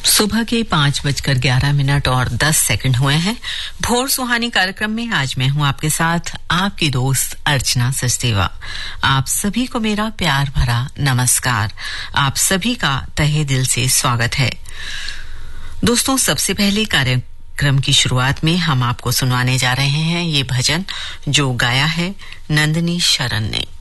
सुबह के 5:11 और 10 सेकंड हुए हैं। भोर सुहानी कार्यक्रम में आज मैं हूं आपके साथ आपकी दोस्त अर्चना सचदेवा। आप सभी को मेरा प्यार भरा नमस्कार। आप सभी का तहे दिल से स्वागत है। दोस्तों, सबसे पहले कार्यक्रम की शुरुआत में हम आपको सुनाने जा रहे हैं ये भजन जो गाया है नंदिनी शरण ने।